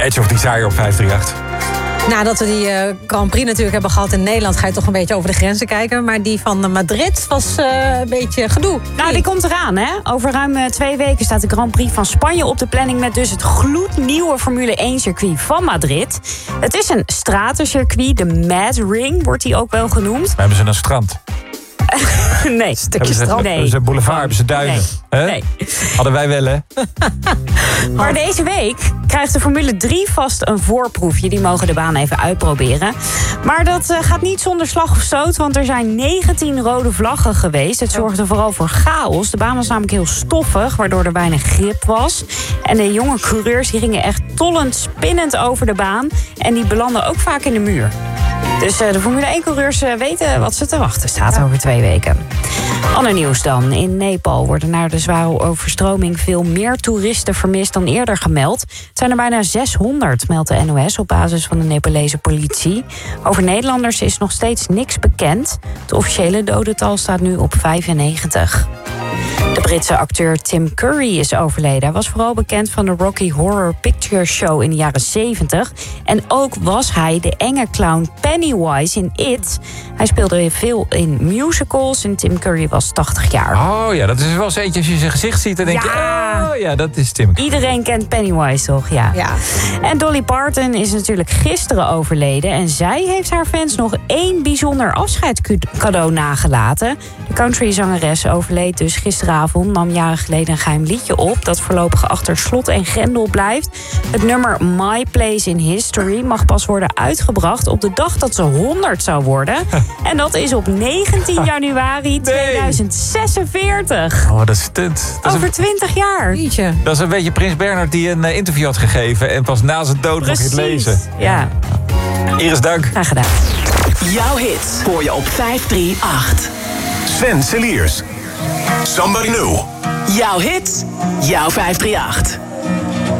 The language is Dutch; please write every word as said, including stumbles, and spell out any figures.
Edge of Desire op vijf drie acht. Nadat we die uh, Grand Prix natuurlijk hebben gehad in Nederland... ga je toch een beetje over de grenzen kijken. Maar die van Madrid was uh, een beetje gedoe. Nou, die komt eraan, hè? Over ruim uh, twee weken staat de Grand Prix van Spanje op de planning... met dus het gloednieuwe Formule één-circuit van Madrid. Het is een stratencircuit, de Mad Ring wordt die ook wel genoemd. Maar hebben ze een strand? Nee, stukje strand. Nee. Hebben ze een boulevard, hebben ze duinen? Nee. Huh? Nee. Hadden wij wel, hè? Maar deze week krijgt de Formule drie vast een voorproefje. Die mogen de baan even uitproberen. Maar dat uh, gaat niet zonder slag of stoot, want er zijn negentien rode vlaggen geweest. Het zorgde vooral voor chaos. De baan was namelijk heel stoffig, waardoor er weinig grip was. En de jonge coureurs die gingen echt tollend, spinnend over de baan. En die belanden ook vaak in de muur. Dus uh, de Formule één-coureurs uh, weten wat ze te wachten staat over twee weken. Ander nieuws dan. In Nepal worden na de zware overstroming veel meer toeristen vermist dan eerder gemeld. Het zijn er bijna zeshonderd, meldt de N O S op basis van de Nepalese politie. Over Nederlanders is nog steeds niks bekend. Het officiële dodental staat nu op vijfennegentig. De Britse acteur Tim Curry is overleden. Hij was vooral bekend van de Rocky Horror Picture Show in de jaren zeventig. En ook was hij de enge clown Pennywise in It. Hij speelde veel in musicals en Tim Curry was tachtig jaar. Oh ja, dat is wel eens eentje als je zijn gezicht ziet. Dan denk Ja. je, oh ja, dat is Tim. Iedereen kent Pennywise, toch? Ja. Ja. En Dolly Parton is natuurlijk gisteren overleden. En zij heeft haar fans nog één bijzonder afscheidscadeau nagelaten. De countryzangeres overleed dus gisteravond. Nam jaren geleden een geheim liedje op dat voorlopig achter slot en grendel blijft. Het nummer My Place in History mag pas worden uitgebracht op de dag dat ze honderd zou worden. En dat is op negentien januari tweeduizend zesenveertig. Oh, dat is stunt. Dat is Over een, twintig jaar. Jeetje. dat is een beetje Prins Bernhard die een uh, interview had gegeven... en pas na zijn dood nog Precies. het lezen. Ja, Iris, dank. graag gedaan. Jouw hits hoor je op vijf drie acht. Sven Celiers. Somebody New. Jouw hits, jouw vijf drie acht.